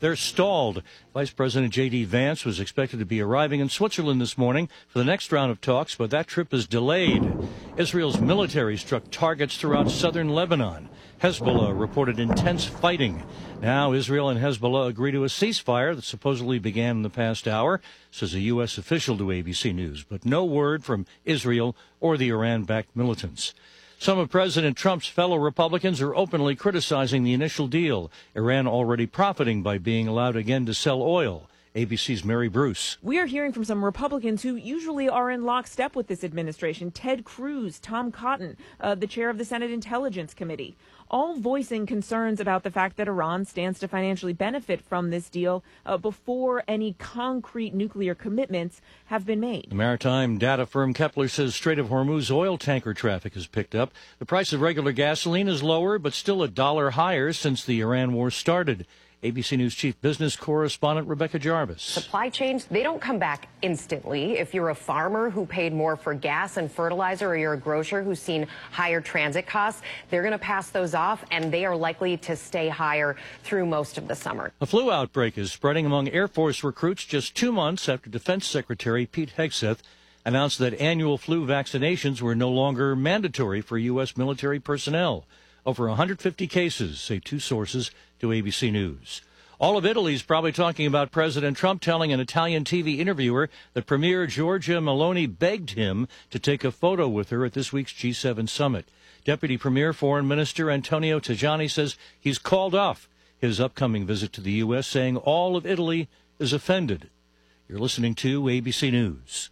they're stalled. Vice President J.D. Vance was expected to be arriving in Switzerland this morning for the next round of talks, but that trip is delayed. Israel's military struck targets throughout southern Lebanon. Hezbollah reported intense fighting. Now Israel and Hezbollah agree to a ceasefire that supposedly began in the past hour, says a U.S. official to ABC News, but no word from Israel or the Iran-backed militants. Some of President Trump's fellow Republicans are openly criticizing the initial deal, Iran already profiting by being allowed again to sell oil. ABC's Mary Bruce. We are hearing from some Republicans who usually are in lockstep with this administration. Ted Cruz, Tom Cotton, the chair of the Senate Intelligence Committee, all voicing concerns about the fact that Iran stands to financially benefit from this deal before any concrete nuclear commitments have been made. The maritime data firm Kepler says Strait of Hormuz oil tanker traffic has picked up. The price of regular gasoline is lower, but still $1 higher since the Iran war started. ABC News chief business correspondent Rebecca Jarvis. Supply chains, they don't come back instantly. If you're a farmer who paid more for gas and fertilizer, or you're a grocer who's seen higher transit costs, they're going to pass those off, and they are likely to stay higher through most of the summer. A flu outbreak is spreading among Air Force recruits just 2 months after Defense Secretary Pete Hegseth announced that annual flu vaccinations were no longer mandatory for U.S. military personnel. Over 150 cases, say two sources to ABC News. All of Italy's probably talking about President Trump telling an Italian TV interviewer that Premier Giorgia Meloni begged him to take a photo with her at this week's G7 summit. Deputy Premier Foreign Minister Antonio Tajani says he's called off his upcoming visit to the U.S., saying all of Italy is offended. You're listening to ABC News.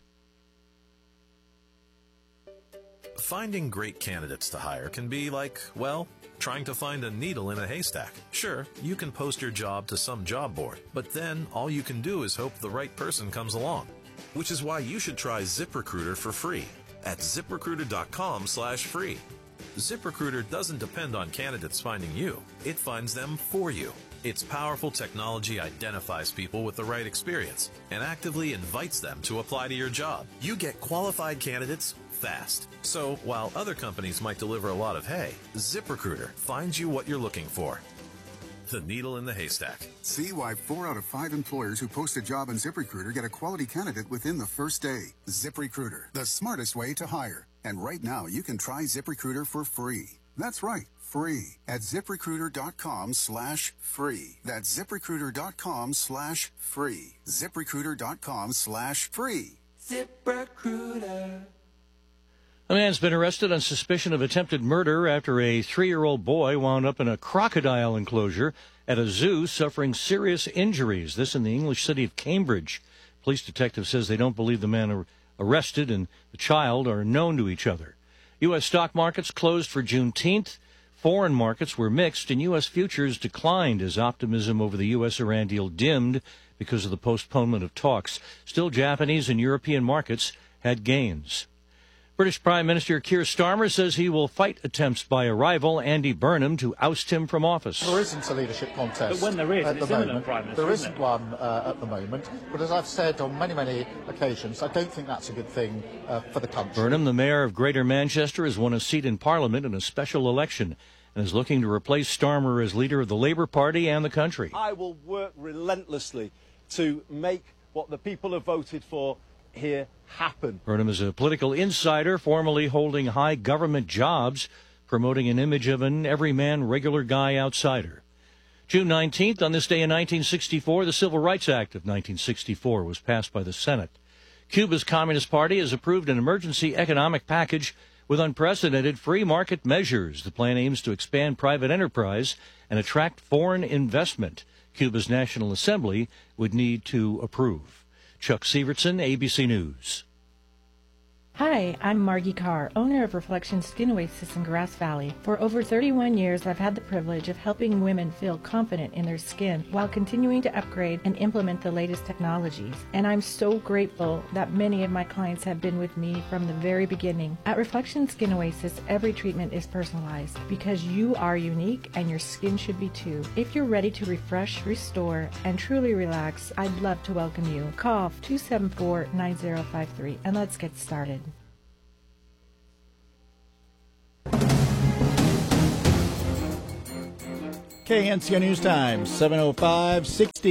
Finding great candidates to hire can be like, well, trying to find a needle in a haystack. Sure, you can post your job to some job board, but then all you can do is hope the right person comes along. Which is why you should try ZipRecruiter for free at ZipRecruiter.com/free. ZipRecruiter doesn't depend on candidates finding you. It finds them for you. Its powerful technology identifies people with the right experience and actively invites them to apply to your job. You get qualified candidates fast. So while other companies might deliver a lot of hay, ZipRecruiter finds you what you're looking for. The needle in the haystack. See why 4 out of 5 employers who post a job on ZipRecruiter get a quality candidate within the first day. ZipRecruiter, the smartest way to hire. And right now, you can try ZipRecruiter for free. That's right, free at ZipRecruiter.com/free. That's ZipRecruiter.com/free. ZipRecruiter.com/free. ZipRecruiter. A man's been arrested on suspicion of attempted murder after a 3-year-old boy wound up in a crocodile enclosure at a zoo suffering serious injuries. This in the English city of Cambridge. Police detective says they don't believe the man arrested and the child are known to each other. U.S. stock markets closed for Juneteenth. Foreign markets were mixed, and U.S. futures declined as optimism over the U.S.-Iran deal dimmed because of the postponement of talks. Still, Japanese and European markets had gains. British Prime Minister Keir Starmer says he will fight attempts by a rival, Andy Burnham, to oust him from office. There isn't a leadership contest. But when there is, at it's the imminent, moment. Prime Minister, There isn't one at the moment. But as I've said on many, many occasions, I don't think that's a good thing for the country. Burnham, the mayor of Greater Manchester, has won a seat in Parliament in a special election and is looking to replace Starmer as leader of the Labour Party and the country. I will work relentlessly to make what the people have voted for here happen. Burnham is a political insider, formerly holding high government jobs, promoting an image of an everyman, regular guy outsider. June 19th, on this day in 1964, the Civil Rights Act of 1964 was passed by the Senate. Cuba's Communist Party has approved an emergency economic package with unprecedented free market measures. The plan aims to expand private enterprise and attract foreign investment. Cuba's National Assembly would need to approve. Chuck Sievertson, ABC News. Hi, I'm Margie Carr, owner of Reflection Skin Oasis in Grass Valley. For over 31 years, I've had the privilege of helping women feel confident in their skin while continuing to upgrade and implement the latest technologies. And I'm so grateful that many of my clients have been with me from the very beginning. At Reflection Skin Oasis, every treatment is personalized because you are unique and your skin should be too. If you're ready to refresh, restore, and truly relax, I'd love to welcome you. Call 274-9053 and let's get started. KNCO News Time, 7:05,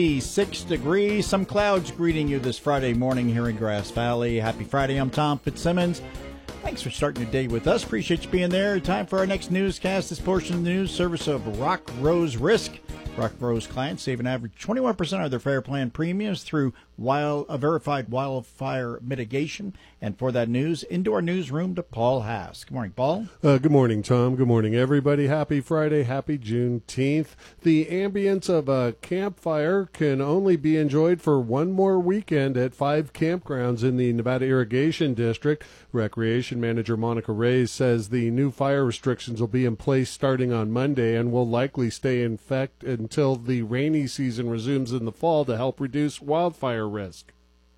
66 degrees. Some clouds greeting you this Friday morning here in Grass Valley. Happy Friday. I'm Tom Fitzsimmons. Thanks for starting your day with us. Appreciate you being there. Time for our next newscast. This portion of the news, service of Rock Rose Risk. Rock Rose clients save an average 21% of their Fair Plan premiums through verified wildfire mitigation. And for that news, indoor newsroom to Paul Haas. Good morning, Paul. Good morning, Tom. Good morning, everybody. Happy Friday. Happy Juneteenth. The ambience of a campfire can only be enjoyed for one more weekend at 5 campgrounds in the Nevada Irrigation District. Recreation Manager Monica Reyes says the new fire restrictions will be in place starting on Monday and will likely stay in effect until the rainy season resumes in the fall to help reduce wildfire risk.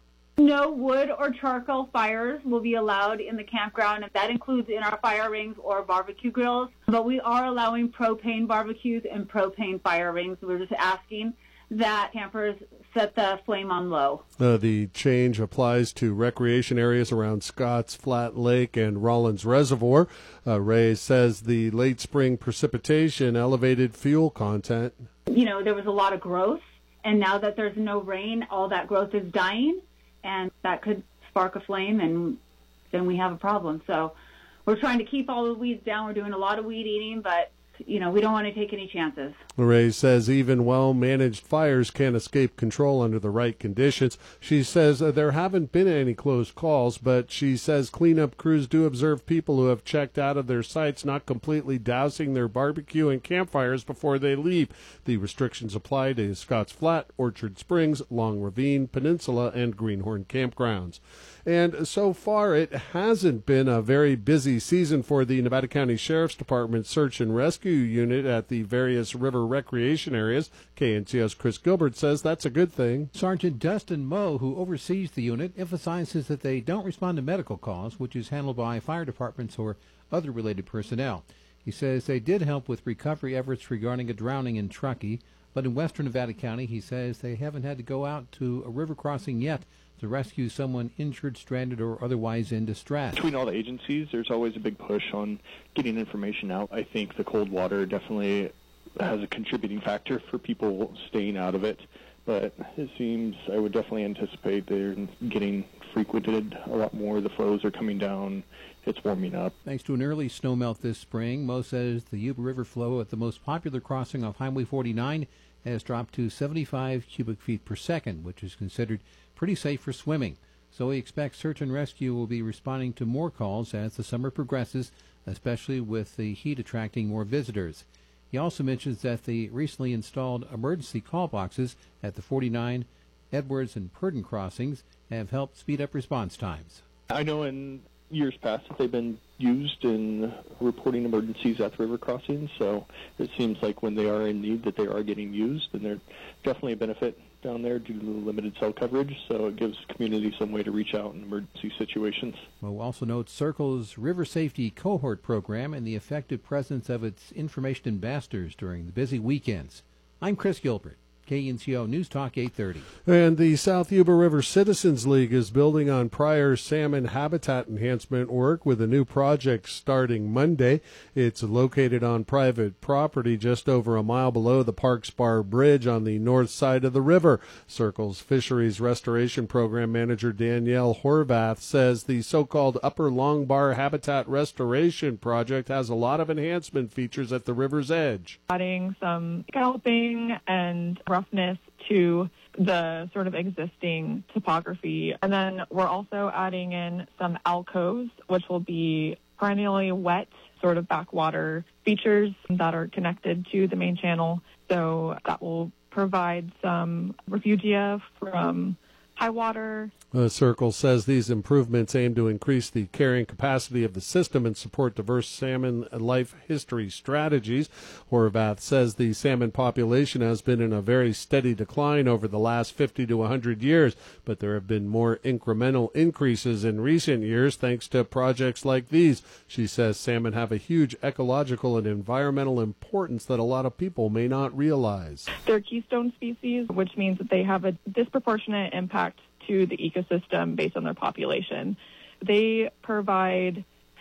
No wood or charcoal fires will be allowed in the campground, and that includes in our fire rings or barbecue grills. But we are allowing propane barbecues and propane fire rings. We're just asking that campers set the flame on low. The change applies to recreation areas around Scotts Flat Lake and Rollins Reservoir. Ray says the late spring precipitation elevated fuel content. You know, there was a lot of growth, and now that there's no rain, all that growth is dying, and that could spark a flame, and then we have a problem. So we're trying to keep all the weeds down. We're doing a lot of weed eating, but you know, we don't want to take any chances. Ray says even well-managed fires can't escape control under the right conditions. She says there haven't been any close calls, but she says cleanup crews do observe people who have checked out of their sites not completely dousing their barbecue and campfires before they leave. The restrictions apply to Scotts Flat, Orchard Springs, Long Ravine, Peninsula, and Greenhorn campgrounds. And so far, it hasn't been a very busy season for the Nevada County Sheriff's Department Search and Rescue Unit at the various river recreation areas. KNCO's Chris Gilbert says that's a good thing. Sergeant Dustin Moe, who oversees the unit, emphasizes that they don't respond to medical calls, which is handled by fire departments or other related personnel. He says they did help with recovery efforts regarding a drowning in Truckee, but in western Nevada County, he says they haven't had to go out to a river crossing yet to rescue someone injured, stranded, or otherwise in distress. Between all the agencies, there's always a big push on getting information out. I think the cold water definitely has a contributing factor for people staying out of it, but it seems I would definitely anticipate they're getting frequented a lot more. The flows are coming down. It's warming up. Thanks to an early snowmelt this spring, Mo says the Yuba River flow at the most popular crossing off Highway 49 has dropped to 75 cubic feet per second, which is considered pretty safe for swimming. So he expects search and rescue will be responding to more calls as the summer progresses, especially with the heat attracting more visitors. He also mentions that the recently installed emergency call boxes at the 49, Edwards, and Purdon crossings have helped speed up response times. I know in years past that they've been used in reporting emergencies at the river crossings, so it seems like when they are in need that they are getting used, and they're definitely a benefit down there due to the limited cell coverage, so it gives community some way to reach out in emergency situations. We'll also note Circle's River Safety Cohort program and the effective presence of its information ambassadors during the busy weekends. I'm Chris Gilbert. KNCO News Talk 830. And the South Yuba River Citizens League is building on prior salmon habitat enhancement work with a new project starting Monday. It's located on private property just over a mile below the Parks Bar Bridge on the north side of the river. Circle's Fisheries Restoration Program Manager Danielle Horvath says the so-called Upper Long Bar Habitat Restoration Project has a lot of enhancement features at the river's edge. Adding some scalloping and roughness to the sort of existing topography. And then we're also adding in some alcoves, which will be perennially wet, sort of backwater features that are connected to the main channel. So that will provide some refugia from high water. Circle says these improvements aim to increase the carrying capacity of the system and support diverse salmon life history strategies. Horvath says the salmon population has been in a very steady decline over the last 50 to 100 years, but there have been more incremental increases in recent years thanks to projects like these. She says salmon have a huge ecological and environmental importance that a lot of people may not realize. They're keystone species, which means that they have a disproportionate impact to the ecosystem based on their population. They provide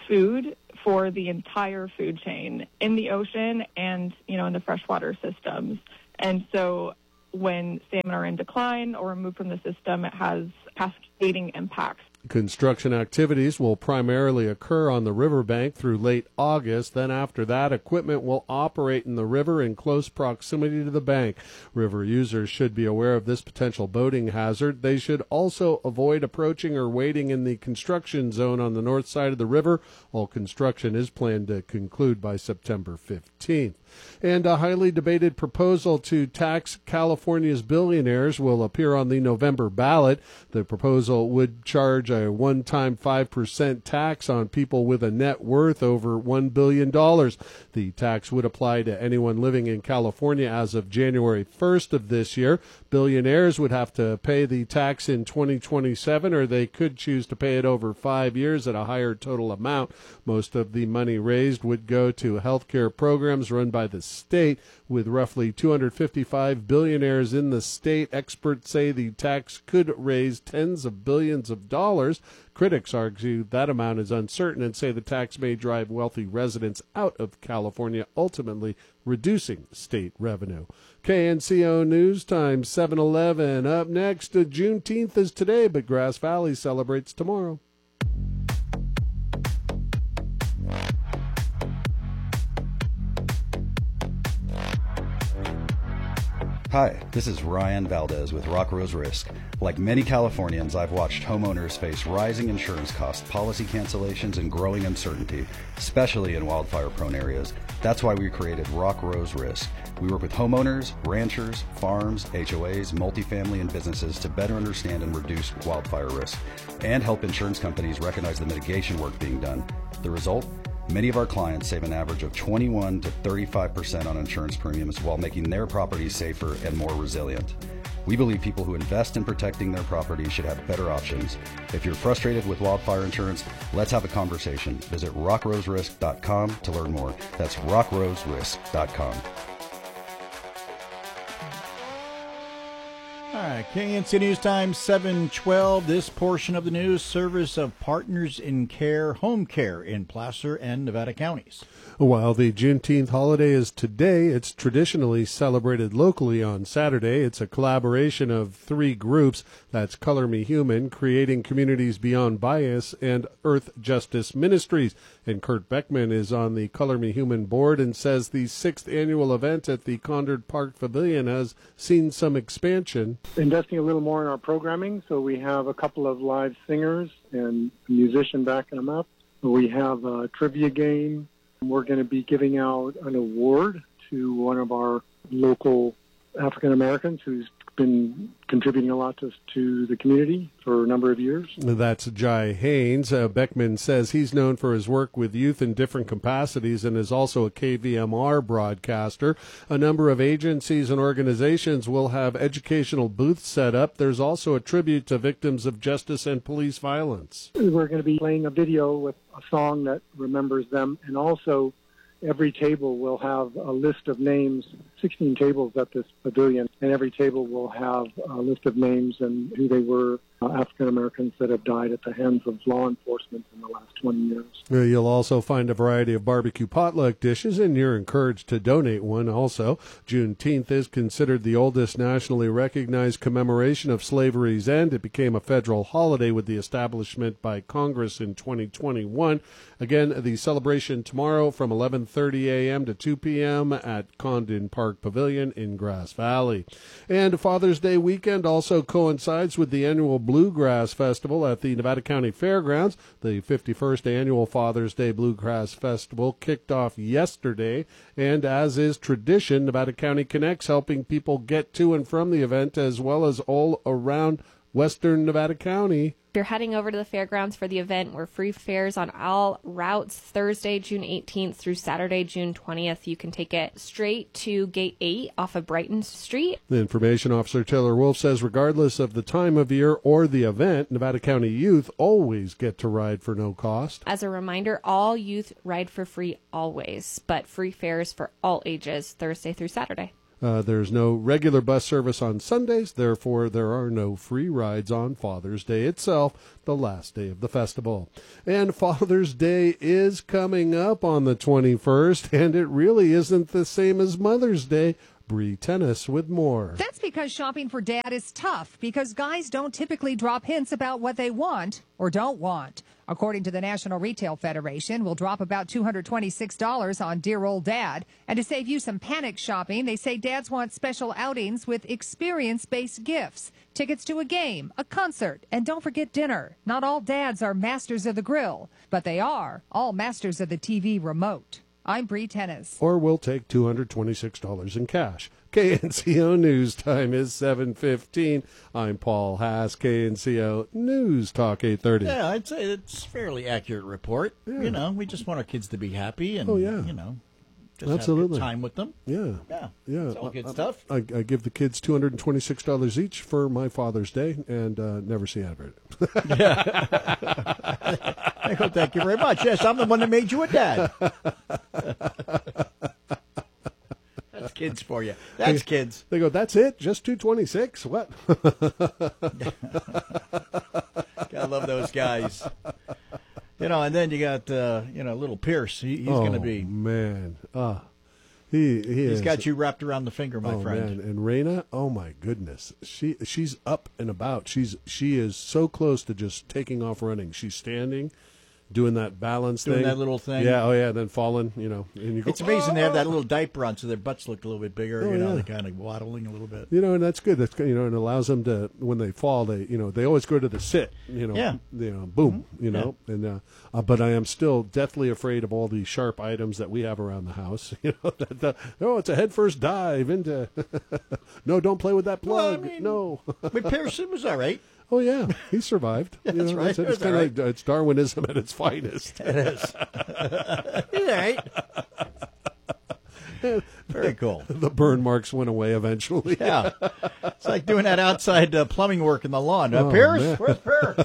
food for the entire food chain in the ocean and, in the freshwater systems. And so when salmon are in decline or removed from the system, it has cascading impacts. Construction activities will primarily occur on the riverbank through late August. Then after that, equipment will operate in the river in close proximity to the bank. River users should be aware of this potential boating hazard. They should also avoid approaching or waiting in the construction zone on the north side of the river. All construction is planned to conclude by September 15th. And a highly debated proposal to tax California's billionaires will appear on the November ballot. The proposal would charge a one-time 5% tax on people with a net worth over $1 billion. The tax would apply to anyone living in California as of January 1st of this year. Billionaires would have to pay the tax in 2027, or they could choose to pay it over 5 years at a higher total amount. Most of the money raised would go to healthcare programs run by the state. With roughly 255 billionaires in the state, experts say the tax could raise tens of billions of dollars. Critics argue that amount is uncertain and say the tax may drive wealthy residents out of California, ultimately reducing state revenue. KNCO News Time 7:11. Up next, Juneteenth is today, but Grass Valley celebrates tomorrow. Hi, this is Ryan Valdez with Rock Rose Risk. Like many Californians, I've watched homeowners face rising insurance costs, policy cancellations, and growing uncertainty, especially in wildfire-prone areas. That's why we created Rock Rose Risk. We work with homeowners, ranchers, farms, HOAs, multifamily, and businesses to better understand and reduce wildfire risk, and help insurance companies recognize the mitigation work being done. The result? Many of our clients save an average of 21 to 35% on insurance premiums while making their properties safer and more resilient. We believe people who invest in protecting their property should have better options. If you're frustrated with wildfire insurance, let's have a conversation. Visit rockroserisk.com to learn more. That's rockroserisk.com. All right, KNC News Time 7:12. This portion of the news, service of Partners in Care Home Care in Placer and Nevada counties. While the Juneteenth holiday is today, it's traditionally celebrated locally on Saturday. It's a collaboration of three groups. That's Color Me Human, Creating Communities Beyond Bias, and Earth Justice Ministries. And Kurt Beckman is on the Color Me Human board and says the 6th annual event at the Condard Park Pavilion has seen some expansion. Investing a little more in our programming, so we have a couple of live singers and a musician backing them up. We have a trivia game. We're going to be giving out an award to one of our local African Americans who's been contributing a lot to the community for a number of years. That's Jai Haynes. Beckman says he's known for his work with youth in different capacities and is also a KVMR broadcaster. A number of agencies and organizations will have educational booths set up. There's also a tribute to victims of justice and police violence. We're going to be playing a video with a song that remembers them, and also every table will have a list of names, 16 tables at this pavilion, and every table will have a list of names and who they were, African Americans that have died at the hands of law enforcement in the last 20 years. You'll also find a variety of barbecue potluck dishes, and you're encouraged to donate one also. Juneteenth is considered the oldest nationally recognized commemoration of slavery's end. It became a federal holiday with the establishment by Congress in 2021. Again, the celebration tomorrow from 11:30 a.m. to 2 p.m. at Condon Park Pavilion in Grass Valley. And Father's Day weekend also coincides with the annual Bluegrass Festival at the Nevada County Fairgrounds. The 51st annual Father's Day Bluegrass Festival kicked off yesterday, and as is tradition, Nevada County Connects helping people get to and from the event as well as all around Western Nevada County. If you're heading over to the fairgrounds for the event, we're free fares on all routes Thursday, June 18th through Saturday, June 20th. You can take it straight to Gate 8 off of Brighton Street. The Information Officer Taylor Wolf says regardless of the time of year or the event, Nevada County youth always get to ride for no cost. As a reminder, all youth ride for free always, but free fares for all ages Thursday through Saturday. There's no regular bus service on Sundays, therefore there are no free rides on Father's Day itself, the last day of the festival. And Father's Day is coming up on the 21st, and it really isn't the same as Mother's Day. Bree Tennis with more. That's because shopping for Dad is tough, because guys don't typically drop hints about what they want or don't want. According to the National Retail Federation, we'll drop about $226 on Dear Old Dad. And to save you some panic shopping, they say dads want special outings with experience-based gifts, tickets to a game, a concert, and don't forget dinner. Not all dads are masters of the grill, but they are all masters of the TV remote. I'm Bree Tennis. Or we'll take $226 in cash. KNCO News Time is 7:15. I'm Paul Haas, KNCO News Talk 830. Yeah, I'd say it's a fairly accurate report. Yeah. You know, we just want our kids to be happy and, you know, just absolutely have good time with them. Yeah. Yeah. It's all good stuff. I give the kids $226 each for my Father's Day and never see out of it. Thank you very much. Yes, I'm the one that made you a dad. That's kids for you. That's kids. They go, that's it? Just $226? What? Gotta love those guys. You know, and then you got, little Pierce. He's going to be. Man. He's got you wrapped around the finger, my friend. Man. And Raina, oh my goodness. She's up and about. She is so close to just taking off running. She's standing, doing that balance thing. Doing that little thing. Yeah, and then falling, and you go, it's amazing they have that little diaper on so their butts look a little bit bigger, they're kind of waddling a little bit. And that's good. That's and it allows them to, when they fall, they always go to the sit, boom, and but I am still deathly afraid of all the sharp items that we have around the house. It's a head first dive into no, don't play with that plug. No. But Pearson was all right. Oh, yeah. He survived. That's right. It's kind of like it's Darwinism at its finest. It is. He's all right. Very cool. The burn marks went away eventually. Yeah. It's like doing that outside plumbing work in the lawn. Pierce? Man. Where's Pierce?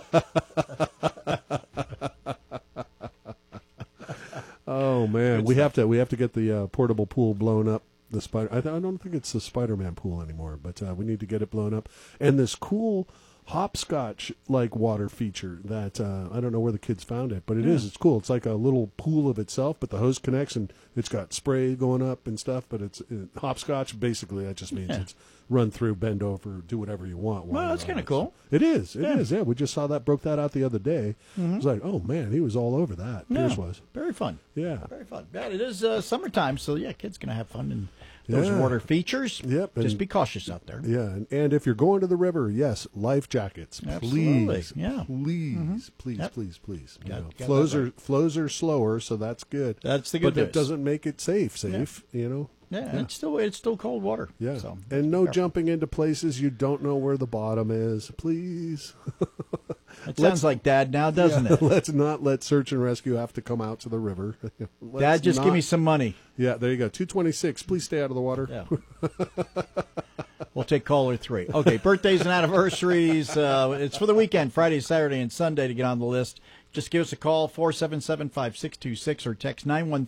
Oh, man. We have to get the portable pool blown up. The spider. I don't think it's the Spider-Man pool anymore, but we need to get it blown up. And this cool hopscotch like water feature that I don't know where the kids found it, but it is. It's cool. It's like a little pool of itself, but the hose connects and it's got spray going up and stuff. But it's hopscotch. Basically, that just means it's run through, bend over, do whatever you want. Well, that's kind of cool. It is. It is. Yeah, we just saw that. Broke that out the other day. It was like, oh man, he was all over that. Pierce was very fun. Yeah, very fun. Yeah, it is summertime, so kids gonna have fun and. Those water features. Yep. Just be cautious out there. Yeah, and if you're going to the river, yes, life jackets, absolutely. Please. Yeah. Please. Flows are slower, so that's good. That's the good But news. it doesn't make it safe. Yeah, it's still cold water. Yeah. So, and no jumping into places you don't know where the bottom is, please. It sounds like Dad now, doesn't it? Let's not let search and rescue have to come out to the river. Dad, just give me some money. Yeah, there you go. $226. Please stay out of the water. Yeah. We'll take caller 3. Okay, birthdays and anniversaries. It's for the weekend, Friday, Saturday, and Sunday to get on the list. Just give us a call, 477-5626, or text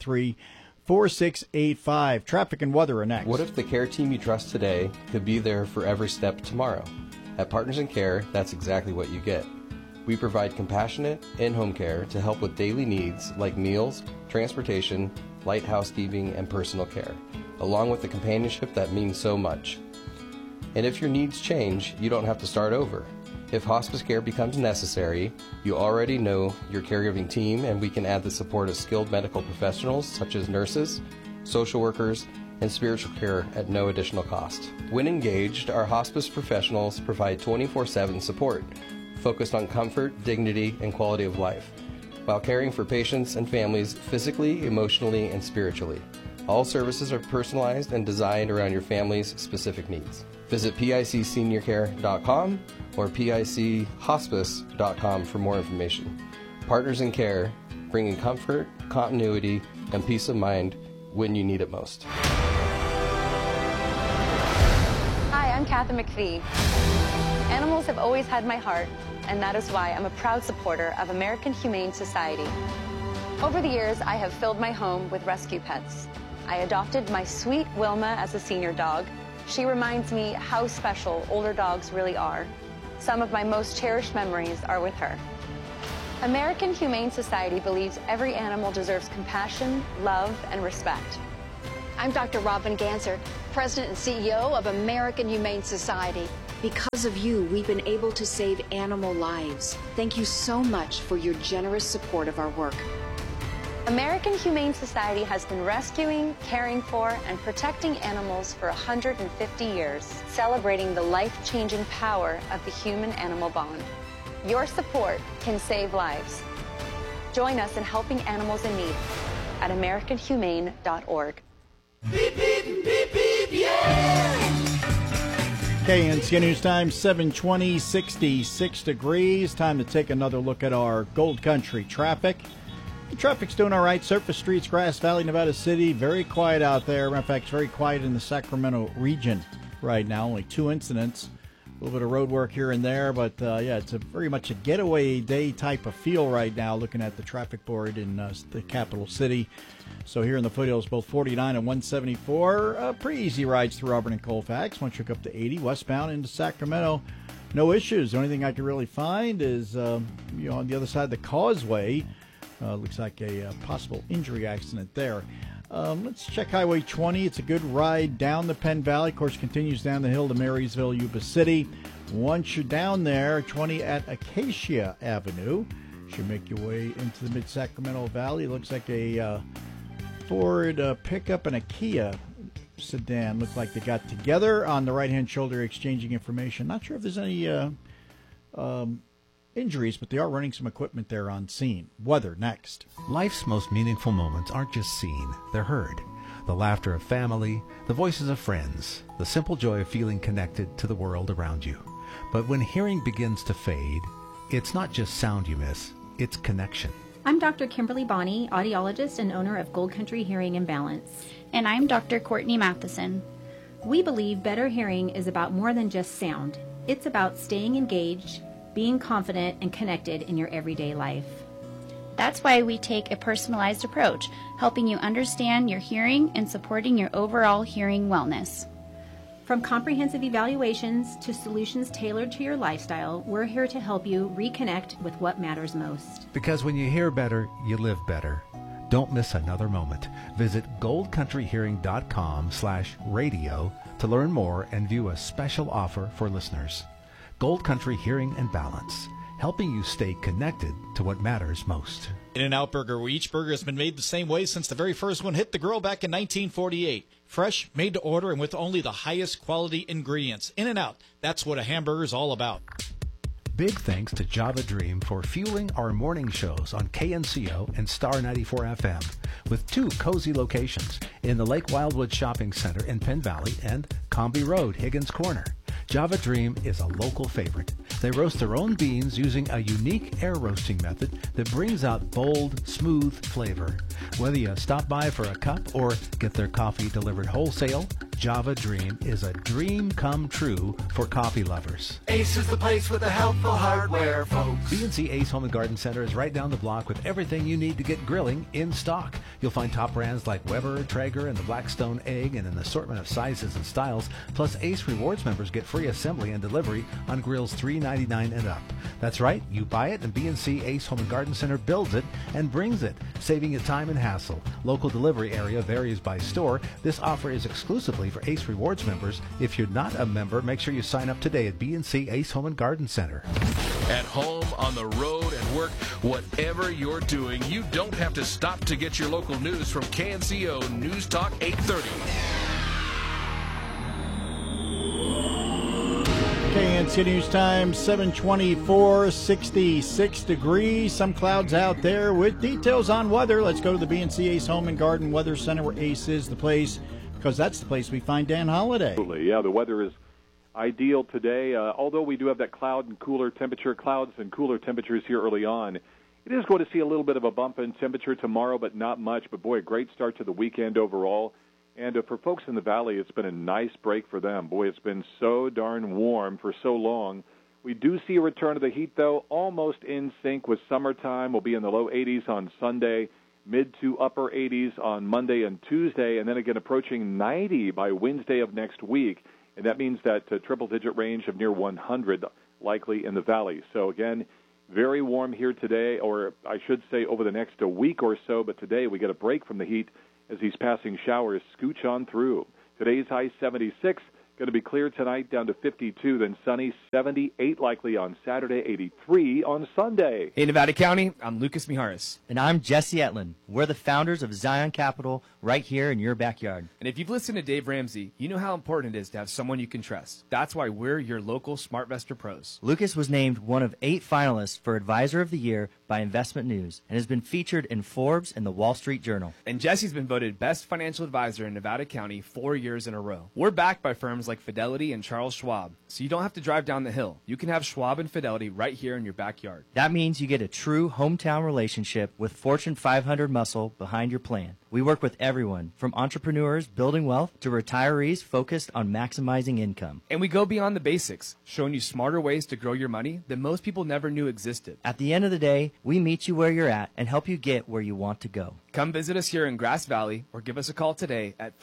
913-4685. Traffic and weather are next. What if the care team you trust today could be there for every step tomorrow? At Partners in Care, that's exactly what you get. We provide compassionate, in-home care to help with daily needs like meals, transportation, light housekeeping, and personal care, along with the companionship that means so much. And if your needs change, you don't have to start over. If hospice care becomes necessary, you already know your caregiving team, and we can add the support of skilled medical professionals such as nurses, social workers, and spiritual care at no additional cost. When engaged, our hospice professionals provide 24/7 support, focused on comfort, dignity, and quality of life, while caring for patients and families physically, emotionally, and spiritually. All services are personalized and designed around your family's specific needs. Visit picseniorcare.com or pichospice.com for more information. Partners in Care, bringing comfort, continuity, and peace of mind when you need it most. Hi, I'm Kathy McPhee. Animals have always had my heart, and that is why I'm a proud supporter of American Humane Society. Over the years, I have filled my home with rescue pets. I adopted my sweet Wilma as a senior dog, She reminds me how special older dogs really are. Some of my most cherished memories are with her. American Humane Society believes every animal deserves compassion, love, and respect. I'm Dr. Robin Ganser, President and CEO of American Humane Society. Because of you, we've been able to save animal lives. Thank you so much for your generous support of our work. American Humane Society has been rescuing, caring for, and protecting animals for 150 years, celebrating the life-changing power of the human-animal bond. Your support can save lives. Join us in helping animals in need at AmericanHumane.org. Beep, beep, beep, beep, yeah! KNC News Time, 7:20, 66 degrees. Time to take another look at our Gold Country traffic. The traffic's doing all right. Surface streets, Grass Valley, Nevada City, very quiet out there. Matter of fact, it's very quiet in the Sacramento region right now. Only 2 incidents. A little bit of road work here and there, but yeah, it's very much a getaway day type of feel right now looking at the traffic board in the capital city. So here in the foothills, both 49 and 174, pretty easy rides through Auburn and Colfax. Once you look up to 80, westbound into Sacramento, no issues. The only thing I can really find is, on the other side of the causeway, looks like a possible injury accident there. Let's check Highway 20. It's a good ride down the Penn Valley. Of course, continues down the hill to Marysville, Yuba City. Once you're down there, 20 at Acacia Avenue. Should make your way into the mid-Sacramento Valley. Looks like a Ford pickup and a Kia sedan. Look like they got together on the right-hand shoulder exchanging information. Not sure if there's any injuries, but they are running some equipment there on scene. Weather next. Life's most meaningful moments aren't just seen, they're heard. The laughter of family, the voices of friends, the simple joy of feeling connected to the world around you. But when hearing begins to fade, it's not just sound you miss, it's connection. I'm Dr. Kimberly Bonney, audiologist and owner of Gold Country Hearing and Balance. And I'm Dr. Courtney Matheson. We believe better hearing is about more than just sound. It's about staying engaged, being confident, and connected in your everyday life. That's why we take a personalized approach, helping you understand your hearing and supporting your overall hearing wellness. From comprehensive evaluations to solutions tailored to your lifestyle, we're here to help you reconnect with what matters most. Because when you hear better, you live better. Don't miss another moment. Visit goldcountryhearing.com/radio to learn more and view a special offer for listeners. Gold Country Hearing and Balance, helping you stay connected to what matters most. In-N-Out Burger, where each burger has been made the same way since the very first one hit the grill back in 1948. Fresh, made to order, and with only the highest quality ingredients. In-N-Out, that's what a hamburger is all about. Big thanks to Java Dream for fueling our morning shows on KNCO and Star 94 FM, with 2 cozy locations in the Lake Wildwood Shopping Center in Penn Valley and Comby Road, Higgins Corner. Java Dream is a local favorite. They roast their own beans using a unique air roasting method that brings out bold, smooth flavor. Whether you stop by for a cup or get their coffee delivered wholesale, Java Dream is a dream come true for coffee lovers. Ace is the place with the helpful hardware, folks. B&C Ace Home and Garden Center is right down the block with everything you need to get grilling in stock. You'll find top brands like Weber, Traeger, and the Blackstone Egg in an assortment of sizes and styles. Plus, Ace Rewards members get free assembly and delivery on grills $3.99 and up. That's right, you buy it and B&C Ace Home and Garden Center builds it and brings it, saving you time and hassle. Local delivery area varies by store. This offer is exclusively for Ace Rewards members. If you're not a member, make sure you sign up today at B&C Ace Home and Garden Center. At home, on the road, at work, whatever you're doing, you don't have to stop to get your local news from KNCO News Talk 830. KNC News Time, 7:24, 66 degrees. Some clouds out there with details on weather. Let's go to the B&C Ace Home and Garden Weather Center, where Ace is the place, because that's the place we find Dan Holliday. Absolutely. Yeah, the weather is ideal today, although we do have that clouds and cooler temperatures here early on. It is going to see a little bit of a bump in temperature tomorrow, but not much. But, boy, a great start to the weekend overall. And for folks in the valley, it's been a nice break for them. Boy, it's been so darn warm for so long. We do see a return of the heat, though, almost in sync with summertime. We'll be in the low 80s on Sunday, mid to upper 80s on Monday and Tuesday, and then again approaching 90 by Wednesday of next week. and that means that triple-digit range of near 100 likely in the valley. So again, very warm here today, or I should say over the next week or so, but today we get a break from the heat as these passing showers scooch on through. Today's high 76. Going to be clear tonight, down to 52, then sunny, 78 likely on Saturday, 83 on Sunday. Hey, Nevada County, I'm Lucas Mijares. And I'm Jesse Etlin. We're the founders of Zion Capital right here in your backyard. And if you've listened to Dave Ramsey, you know how important it is to have someone you can trust. That's why we're your local SmartVestor pros. Lucas was named one of 8 finalists for Advisor of the Year by Investment News and has been featured in Forbes and the Wall Street Journal. And Jesse's been voted Best Financial Advisor in Nevada County 4 years in a row. We're backed by firms like Fidelity and Charles Schwab, so you don't have to drive down the hill. You can have Schwab and Fidelity right here in your backyard. That means you get a true hometown relationship with Fortune 500 muscle behind your plan. We work with everyone, from entrepreneurs building wealth to retirees focused on maximizing income. And we go beyond the basics, showing you smarter ways to grow your money that most people never knew existed. At the end of the day, we meet you where you're at and help you get where you want to go. Come visit us here in Grass Valley or give us a call today at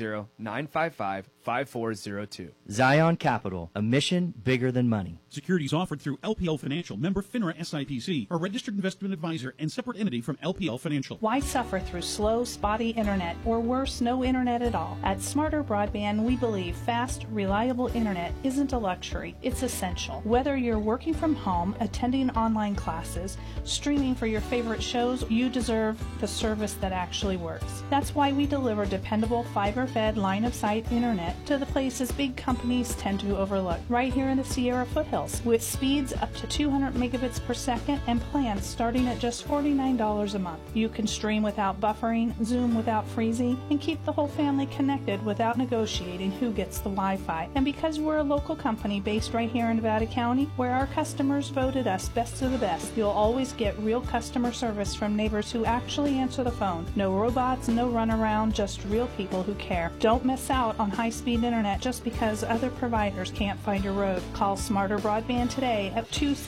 530-955-5402. Zion Capital, a mission bigger than money. Securities offered through LPL Financial, member FINRA SIPC, a registered investment advisor and separate entity from LPL Financial. Why suffer through slow, spotty internet, or worse, no internet at all? At Smarter Broadband, we believe fast, reliable internet isn't a luxury, it's essential. Whether you're working from home, attending online classes, streaming for your favorite shows, you deserve the service that actually works. That's why we deliver dependable fiber-fed line-of-sight internet to the places big companies tend to overlook, right here in the Sierra foothills, with speeds up to 200 megabits per second and plans starting at just $49 a month. You can stream without buffering, Zoom without freezing, and keep the whole family connected without negotiating who gets the Wi-Fi. And because we're a local company based right here in Nevada County, where our customers voted us best of the best, you'll always get real customer service from neighbors who actually answer the phone. No robots, no runaround, just real people who care. Don't miss out on high-speed internet just because other providers can't find your road. Call Smarter Broadband today at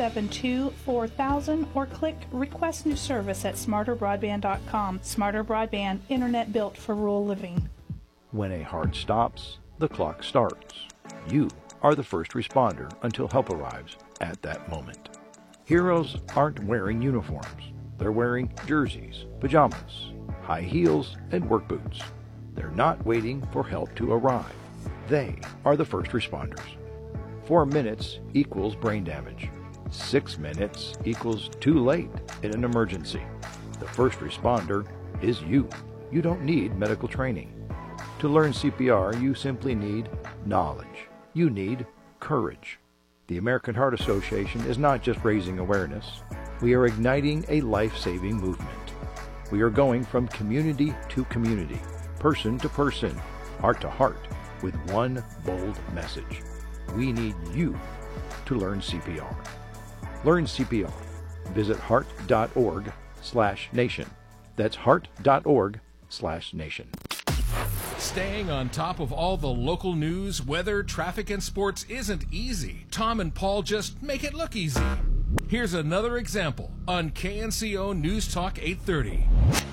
272-4000 or click Request New Service at smarterbroadband.com. Smarter Broadband, internet built for rural living. When a heart stops, the clock starts. You are the first responder until help arrives at that moment. Heroes aren't wearing uniforms. They're wearing jerseys, pajamas, high heels, and work boots. They're not waiting for help to arrive. They are the first responders. 4 minutes equals brain damage. 6 minutes equals too late in an emergency. The first responder is you. You don't need medical training. To learn CPR, you simply need knowledge. You need courage. The American Heart Association is not just raising awareness. We are igniting a life-saving movement. We are going from community to community, person to person, heart to heart, with one bold message. We need you to learn CPR. Learn CPR. Visit heart.org/nation. That's heart.org/nation. Staying on top of all the local news, weather, traffic, and sports isn't easy. Tom and Paul just make it look easy. Here's another example on KNCO News Talk 830.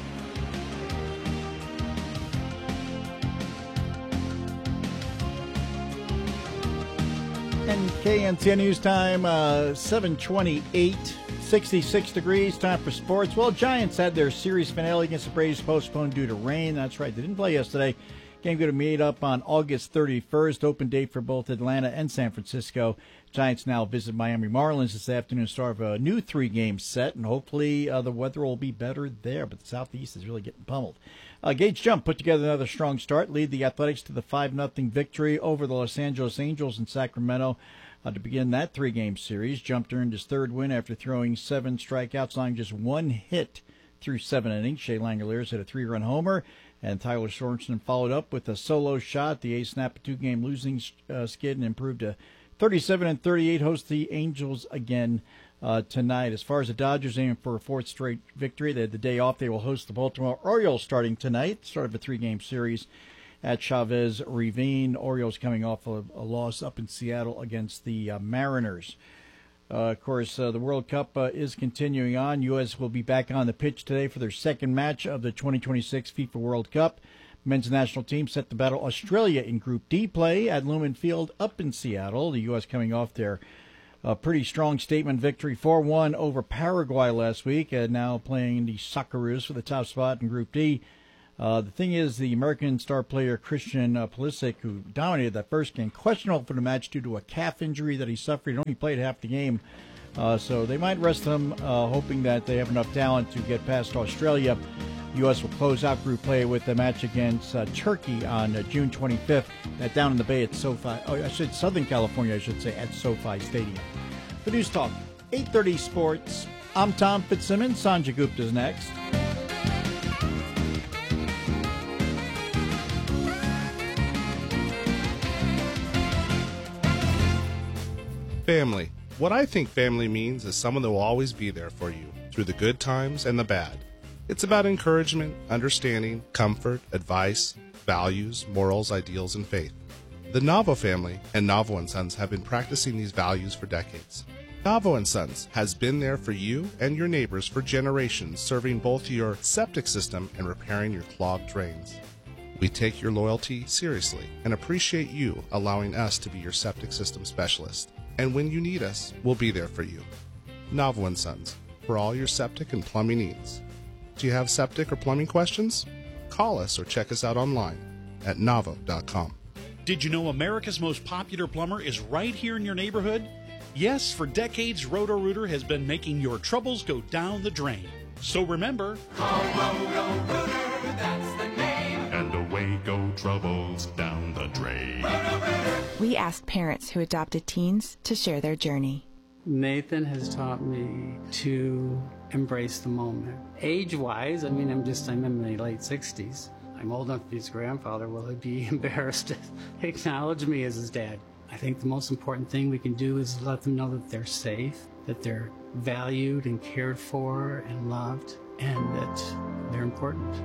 And KNCO News Time, 7:28, 66 degrees, time for sports. Well, Giants had their series finale against the Braves postponed due to rain. That's right, they didn't play yesterday. Game going to meet up on August 31st, open date for both Atlanta and San Francisco. Giants now visit Miami Marlins this afternoon, start of a new 3-game set, and hopefully the weather will be better there, but the Southeast is really getting pummeled. Gage Jump put together another strong start, lead the Athletics to the 5-0 victory over the Los Angeles Angels in Sacramento to begin that 3-game series. Jump earned his third win after throwing 7 strikeouts, allowing just 1 hit through 7 innings. Shea Langoliers hit a 3-run homer, and Tyler Sorensen followed up with a solo shot. The A's snapped a 2-game losing skid and improved to 37-38, host the Angels again tonight. As far as the Dodgers aiming for a 4th straight victory, they had the day off. They will host the Baltimore Orioles starting tonight, start of a 3-game series at Chavez Ravine. Orioles coming off a loss up in Seattle against the Mariners. Of course, the World Cup is continuing on. U.S. will be back on the pitch today for their second match of the 2026 FIFA World Cup. Men's national team set to battle Australia in Group D play at Lumen Field up in Seattle. The U.S. coming off their pretty strong statement victory 4-1 over Paraguay last week, and now playing the Socceroos for the top spot in Group D. The thing is, the American star player Christian Pulisic, who dominated that first game, questionable for the match due to a calf injury that he suffered. He only played half the game, so they might rest him, hoping that they have enough talent to get past Australia. The U.S. will close out group play with the match against Turkey on June 25th. That down in the Bay at SoFi. Southern California, at SoFi Stadium. The News Talk, 8:30 Sports. I'm Tom Fitzsimmons. Sanjay Gupta's next. Family. What I think family means is someone that will always be there for you through the good times and the bad. It's about encouragement, understanding, comfort, advice, values, morals, ideals, and faith. The Navo family and Navo & Sons have been practicing these values for decades. Navo & Sons has been there for you and your neighbors for generations, serving both your septic system and repairing your clogged drains. We take your loyalty seriously and appreciate you allowing us to be your septic system specialist. And when you need us, we'll be there for you. Navo & Sons, for all your septic and plumbing needs. Do you have septic or plumbing questions? Call us or check us out online at navo.com. Did you know America's most popular plumber is right here in your neighborhood? Yes, for decades, Roto-Rooter has been making your troubles go down the drain. So remember, call Roto-Rooter, that's the name. And away go troubles down the drain. Roto-Rooter. We asked parents who adopted teens to share their journey. Nathan has taught me to embrace the moment. Age-wise, I'm in my late 60s. I'm old enough to be his grandfather. Will he be embarrassed to acknowledge me as his dad? I think the most important thing we can do is let them know that they're safe, that they're valued and cared for and loved, and that they're important.